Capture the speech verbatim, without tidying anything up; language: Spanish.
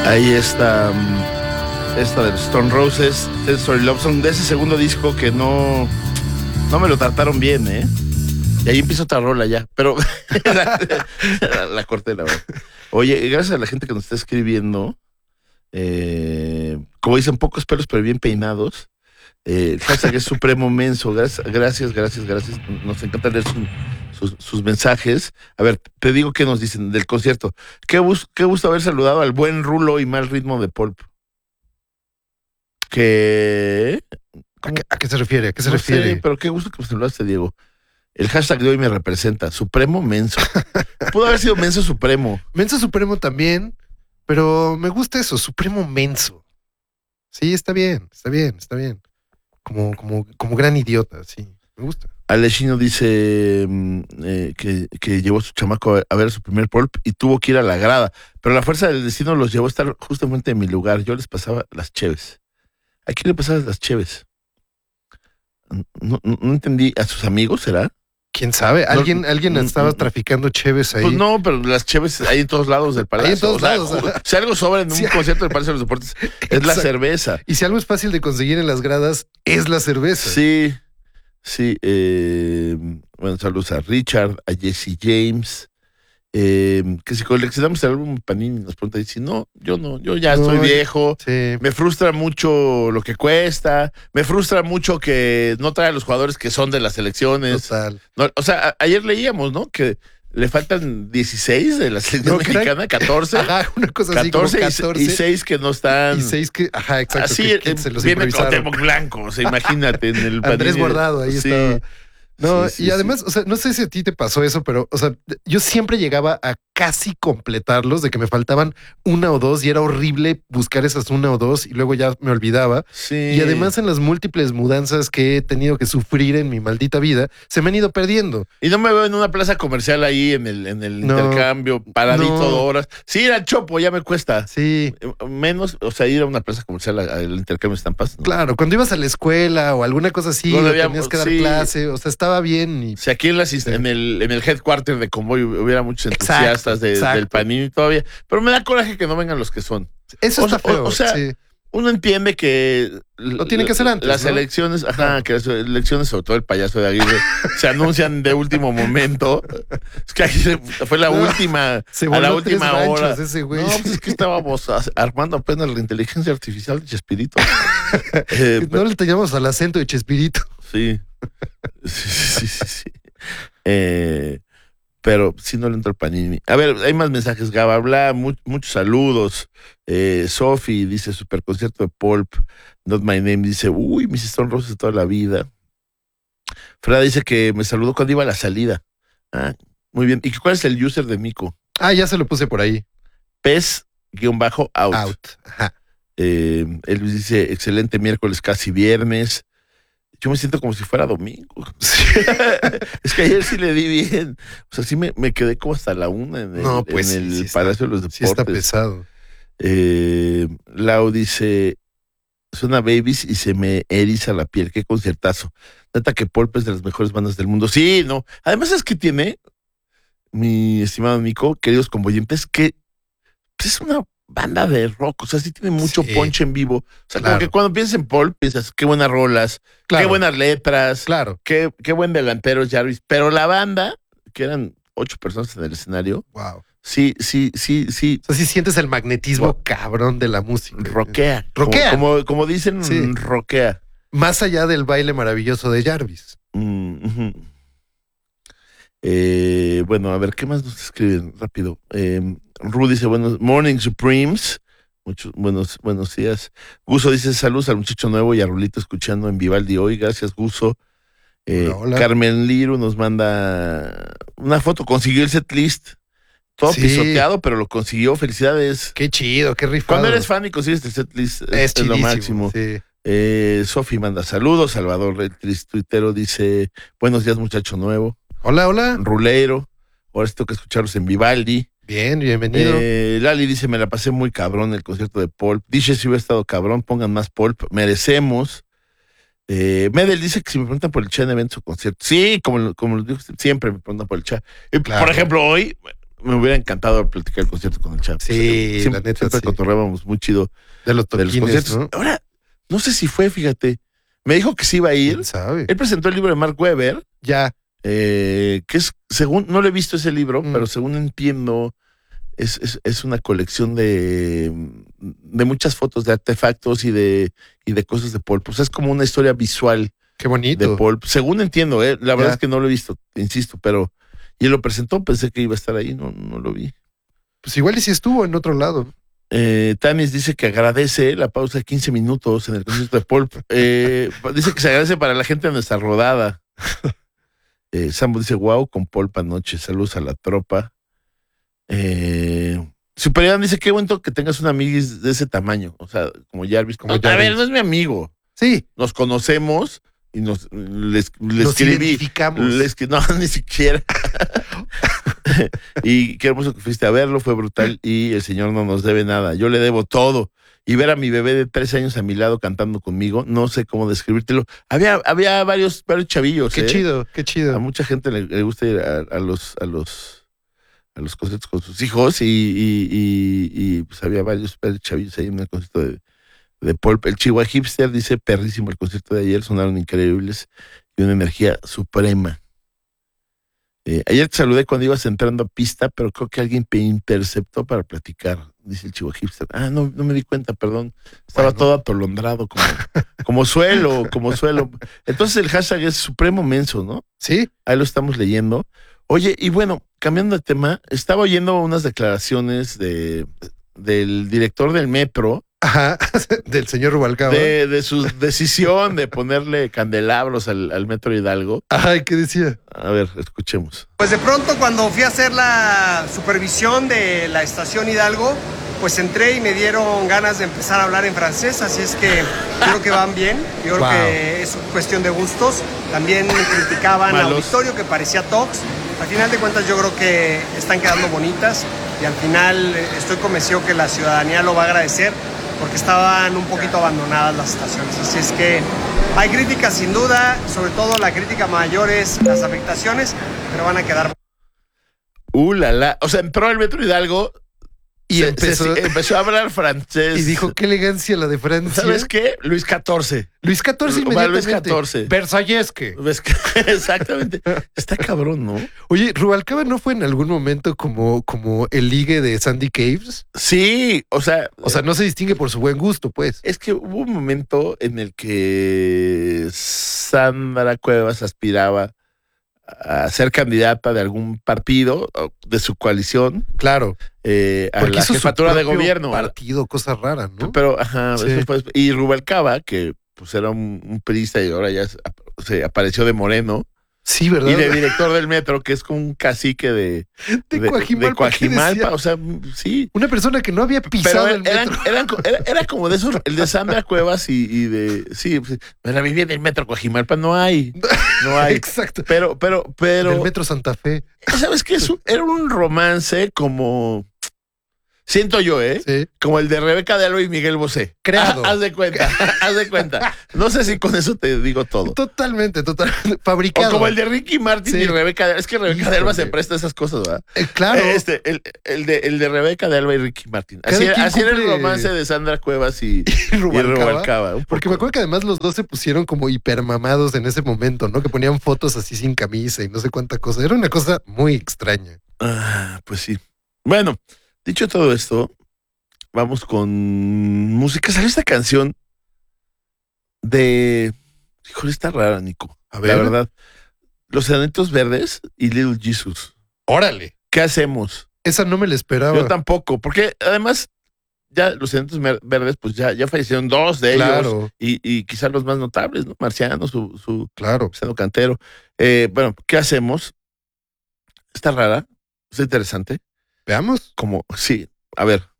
Ahí está um, esta de Stone Roses, Tell Story Love Song, de ese segundo disco que no, no me lo trataron bien, ¿eh? Y ahí empieza otra rola ya, pero la, la, la corté, la verdad. Oye, gracias a la gente que nos está escribiendo, eh, como dicen, pocos pelos pero bien peinados. Eh, el hashtag es Supremo Menso. Gracias, gracias, gracias, gracias. Nos encanta leer su, sus, sus mensajes. A ver, te digo qué nos dicen del concierto. Qué, bus, qué gusto haber saludado al buen Rulo y mal ritmo de Pulp. ¿Qué? ¿A qué, ¿A qué se refiere? ¿A qué se no refiere? sé, pero qué gusto que me saludaste, Diego. El hashtag de hoy me representa. Supremo Menso. Pudo haber sido Menso Supremo. Menso Supremo también, pero me gusta eso, Supremo Menso. Sí, está bien, está bien, está bien. Como, como, como gran idiota, sí, me gusta. Alechino dice eh, que, que llevó a su chamaco a, a ver su primer Pulp y tuvo que ir a la grada, pero la fuerza del destino los llevó a estar justamente en mi lugar. Yo les pasaba las cheves. ¿A quién le pasabas las cheves? No, no, no entendí. ¿A sus amigos será? ¿Quién sabe? ¿Alguien, no, alguien no, estaba no, traficando cheves ahí? Pues no, pero las cheves hay en todos lados del palacio. Hay en todos o sea, lados. Ajá. Si algo sobra en un Sí. concierto del Palacio de los Deportes, es Exacto. la cerveza. Y si algo es fácil de conseguir en las gradas, es la cerveza. Sí, sí. Eh, bueno, saludos a Richard, a Jesse James. Eh, que si coleccionamos el álbum Panini, nos pregunta, dice, no, yo no, yo ya No, estoy viejo. Sí. Me frustra mucho lo que cuesta. Me frustra mucho que no trae a los jugadores que son de las selecciones. Total. No, o sea, a- ayer leíamos, ¿no? Que le faltan dieciséis de la selección No, que eran- mexicana, catorce. Ajá, una cosa así como catorce, y- catorce. y seis que no están. Y seis que, ajá, exacto. Así que, que eh, se los viene improvisaron. Cuauhtémoc Blanco, o sea, imagínate en el Andrés Panini. Guardado, ahí Sí, estaba. No, sí, sí, y además, o sea, no sé si a ti te pasó eso, pero, o sea, yo siempre llegaba a casi completarlos, de que me faltaban una o dos y era horrible buscar esas una o dos y luego ya me olvidaba. sí. Y además en las múltiples mudanzas que he tenido que sufrir en mi maldita vida, se me han ido perdiendo. Y no me veo en una plaza comercial ahí en el, en el No, intercambio, paradito no. dos horas. Sí, ir al Chopo ya me cuesta. Sí, Menos, o sea, ir a una plaza comercial a- al intercambio de estampas. ¿no? claro, cuando ibas a la escuela o alguna cosa así, Donde o había- tenías que dar sí. clase, o sea, estaba bien. Y Si aquí en, las, inst- Sí. en, el, en el headquarter de Convoy hubiera muchos Exacto, entusiastas de- exacto. del Panini todavía, pero me da coraje que no vengan los que son. eso o está sea, o- feo. o sea, sí. Uno entiende que Lo tienen que hacer antes, las ¿no? elecciones, ajá, que las elecciones, sobre todo el payaso de Aguirre, se anuncian de último momento. Es que ahí fue la No, última, Se a voló la tres última ranchos hora. ese güey. No, pues es que estábamos a- armando apenas la inteligencia artificial de Chespirito. Eh, No le teníamos al acento de Chespirito. Sí. Sí, sí, sí, sí. Eh, pero sí no le entró el Panini. A ver, hay más mensajes. Gaba, bla, mu- muchos saludos. Eh, Sofi dice, super concierto de Pulp. Not My Name dice, uy, mis Stone Roses de toda la vida. Freda dice que me saludó cuando iba a la salida. Ah, muy bien. ¿Y cuál es el user de Mico? Ah, ya se lo puse por ahí. Pez-out. Out. Ajá. Eh, él dice, excelente miércoles, casi viernes. Yo me siento como si fuera domingo. Es que ayer sí le di bien. O sea, sí me, me quedé como hasta la una en el, No, pues en sí, el sí está- Palacio de los Deportes. Sí está pesado. Eh, Lau dice, suena Babies y se me eriza la piel. Qué conciertazo. Neta que Pulp es de las mejores bandas del mundo. Sí, no. Además es que tiene, mi estimado Nico, queridos convoyentes, que pues, es una banda de rock. O sea, sí tiene mucho Sí. punch en vivo. O sea, Claro. como que cuando piensas en Pulp, piensas, qué buenas rolas, Claro. qué buenas letras, Claro. qué, qué buen delantero es Jarvis. Pero la banda, que eran ocho personas en el escenario, Wow. sí, sí, sí, sí, O sea, sí sientes el magnetismo Wow. cabrón de la música. rockea. Rockea. Como, como, como dicen, Sí. rockea. Más allá del baile maravilloso de Jarvis. Mm, ujú. Eh, bueno, a ver, ¿qué más nos escriben? Rápido. Eh, Ru dice, buenos Morning Supremes. Muchos buenos, buenos días. Guso dice, saludos al muchacho nuevo y a Rulito escuchando en Vivaldi hoy. Gracias, Guso. Eh, Hola, hola. Carmen Liru nos manda una foto. Consiguió el setlist. Todo Sí. pisoteado, pero lo consiguió. Felicidades. Qué chido, qué rifado. Cuando eres fan y consigues el setlist, es, es, es lo chidísimo, máximo. Sí. Eh, Sofi manda saludos. Salvador, el tris- tuitero, dice, buenos días, muchacho nuevo. Hola, hola. Ruleiro. Ahora sí tengo que escucharlos en Vivaldi. Bien, bienvenido. Eh, Lali dice, me la pasé muy cabrón en el concierto de Pulp. Dice, si hubiera estado cabrón, pongan más Pulp. Merecemos. Eh, Medel dice que si me preguntan por el Che en eventos o conciertos. Sí, como, como lo digo, siempre me preguntan por el Che. Y, Claro. Por ejemplo, hoy me hubiera encantado platicar el concierto con el Chapo. Sí, siempre, la neta, siempre sí. cotorreábamos muy chido De los de los toquines, conciertos. ¿no? Ahora, no sé si fue, fíjate. Me dijo que sí iba a ir. ¿Quién sabe? Él presentó el libro de Mark Webber, Ya. eh, que es, según, no le he visto ese libro, Mm. pero según entiendo, es, es, es una colección de, de muchas fotos de artefactos y de, y de cosas de polvo. O sea, es como una historia visual Qué bonito. de polvo. Según entiendo, eh, la verdad Ya. es que no lo he visto, insisto, pero y él lo presentó, pensé que iba a estar ahí, no, no lo vi. Pues igual y si estuvo en otro lado. Eh, Tanis dice que agradece la pausa de quince minutos en el concierto de Paul. Eh, dice que se agradece para la gente de nuestra rodada. Eh, Sambo dice, wow, con Paul anoche. Saludos a la tropa. Eh, Superior dice, qué bueno que tengas un amigo de ese tamaño. O sea, como Jarvis. Como a Jarvis. ver, no es mi amigo. Sí. Nos conocemos y nos les, les Nos escribí. identificamos. Les, no, ni siquiera. Y qué hermoso que fuiste a verlo, fue brutal y el señor no nos debe nada. Yo le debo todo. Y ver a mi bebé de tres años a mi lado cantando conmigo, no sé cómo describírtelo. Había, había varios, varios chavillos. Qué ¿eh? chido, qué A chido. mucha gente le, le gusta ir a, a los, a los, a los conciertos con sus hijos y, y, y, y, pues había varios, varios chavillos ahí en el concierto de, de Paul. El Chihuahua Hipster dice, perrísimo el concierto de ayer, sonaron increíbles y una energía suprema. Eh, ayer te saludé cuando ibas entrando a pista, pero creo que alguien te interceptó para platicar, dice el Chihuahua Hipster. Ah, no, no me di cuenta, perdón. Estaba Bueno. todo atolondrado, como, como suelo, como suelo. Entonces el hashtag es Supremo Menso, ¿no? Sí. Ahí lo estamos leyendo. Oye, y bueno, cambiando de tema, estaba oyendo unas declaraciones de, del director del metro, Ajá. Del señor Rubalcaba. de, de su decisión de ponerle candelabros al, al metro Hidalgo. Ay, ¿qué decía? A ver, escuchemos. Pues de pronto cuando fui a hacer la supervisión de la estación Hidalgo, pues entré y me dieron ganas de empezar a hablar en francés, así es que creo que van bien, yo creo Wow. que es cuestión de gustos. También criticaban Malos. Auditorio, que parecía Tox. Al final de cuentas yo creo que están quedando bonitas y al final eh, estoy convencido que la ciudadanía lo va a agradecer porque estaban un poquito abandonadas las estaciones. Así es que hay críticas sin duda, sobre todo la crítica mayor es las afectaciones, pero van a quedar. Uh, la, la. O sea, entró al metro Hidalgo Y se- empezó, se- empezó a hablar francés. y dijo, qué elegancia la de Francia. ¿sabes qué? Luis catorce. Luis catorce Va, inmediatamente. Luis catorce. Versallesque. ¿Ves que? Exactamente. Está cabrón, ¿no? Oye, ¿Rubalcaba no fue en algún momento como, como el ligue de Sandy Caves? Sí, o sea, O sea, no se distingue por su buen gusto, pues. es que hubo un momento en el que Sandra Cuevas aspiraba a ser candidata de algún partido o de su coalición Claro. eh, a Porque la hizo su jefatura de propio gobierno. partido, cosa rara, ¿no? Pero, ajá, Sí. eso fue- y Rubalcaba, que pues era un, un priista y ahora ya se, se apareció de moreno, Sí, ¿verdad? y de director del metro, que es como un cacique de, De de- Coajimalpa, de Coajimalpa, ¿qué decía? o sea, sí. Una persona que no había pisado Pero el eran, metro. eran, era, era como de esos, el de Sandra Cuevas y, y de, sí, pues, la vivía del metro Coajimalpa, no hay, no hay. Exacto. Pero, pero, pero, Del metro Santa Fe. ¿sabes qué? Es un- Era un romance como, siento yo, ¿eh? Sí. Como el de Rebeca de Alba y Miguel Bosé. Creado. Ah, haz de cuenta, haz de cuenta. No sé si con eso te digo todo. Totalmente, totalmente. O Fabricado. como el de Ricky Martin Sí. y Rebeca de Alba. Es que Rebeca de Alba Híjole. se presta a esas cosas, ¿verdad? Eh, claro. Este, el, el, de, el de Rebeca de Alba y Ricky Martin. Cada Así, quien así era el cumple- romance de Sandra Cuevas y, y y Rubalcaba. Rubalcaba. un Porque me poco. acuerdo que además los dos se pusieron como hipermamados en ese momento, ¿no? Que ponían fotos así sin camisa y no sé cuánta cosa. Era una cosa muy extraña. Ah, pues sí. Bueno, dicho todo esto, vamos con música. Salió esta canción de... Híjole, está rara, Nico. A La verdad. Los Enanitos Verdes y Little Jesus. Órale. ¿Qué hacemos? Esa no me la esperaba. Yo tampoco, porque además ya los Enanitos Mer- Verdes, pues ya, ya fallecieron dos de ellos. Claro, Y, y quizás los más notables, ¿no? Marciano, su, su claro. Marciano Cantero. Eh, bueno, ¿qué hacemos? Está rara, está interesante. Veamos. Como, sí, a ver.